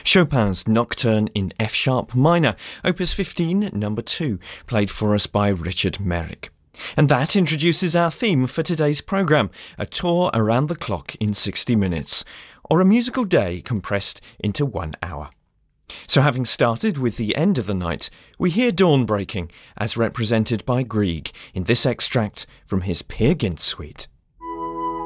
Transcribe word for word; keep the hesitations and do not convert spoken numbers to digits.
Chopin's Nocturne in F-sharp minor, opus fifteen, number two, played for us by Richard Merrick. And that introduces our theme for today's programme, a tour around the clock in sixty minutes, or a musical day compressed into one hour. So having started with the end of the night, we hear dawn breaking, as represented by Grieg in this extract from his Peer Gynt suite.